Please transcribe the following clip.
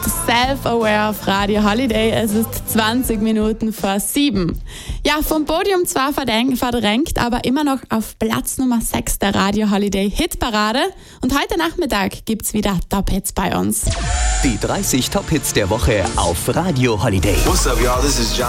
Self-Aware auf Radio Holiday. Es ist 20 Minuten vor 7. Ja, vom Podium zwar verdrängt, aber immer noch auf Platz Nummer 6 der Radio Holiday Hitparade. Und heute Nachmittag gibt's wieder Top-Hits bei uns. Die 30 Top-Hits der Woche auf Radio Holiday. What's up, y'all? This is John.